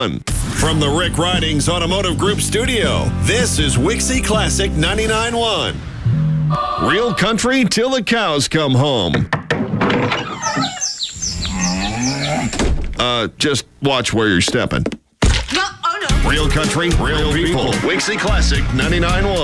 From the Rick Ridings Automotive Group studio, this is Wixie Classic 99.1. Real country till the cows come home. Just watch where you're stepping. No, oh no. Real country, real people. Wixie Classic 99.1.